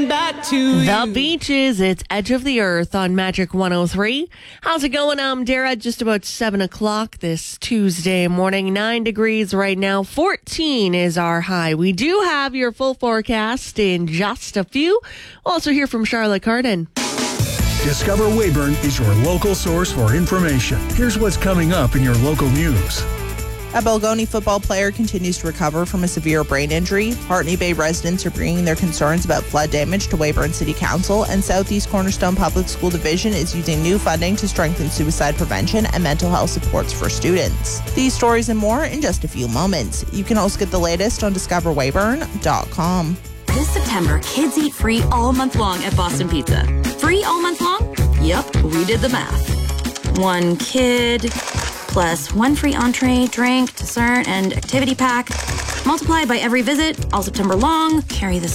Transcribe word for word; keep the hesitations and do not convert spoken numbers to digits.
back to The you. Beaches, it's Edge of the Earth on Magic one oh three. How's it going? I'm Dara, just about seven o'clock this Tuesday morning. nine degrees right now. fourteen is our high. We do have your full forecast in just a few. We'll also hear from Charlotte Cardin. Discover Weyburn is your local source for information. Here's what's coming up in your local news. A Balgoni football player continues to recover from a severe brain injury. Hartney Bay residents are bringing their concerns about flood damage to Weyburn City Council, and Southeast Cornerstone Public School Division is using new funding to strengthen suicide prevention and mental health supports for students. These stories and more in just a few moments. You can also get the latest on discover weyburn dot com. This September, kids eat free all month long at Boston Pizza. Free all month long? Yep, we did the math. One kid plus one free entree, drink, dessert, and activity pack. Multiply by every visit, all September long. Carry this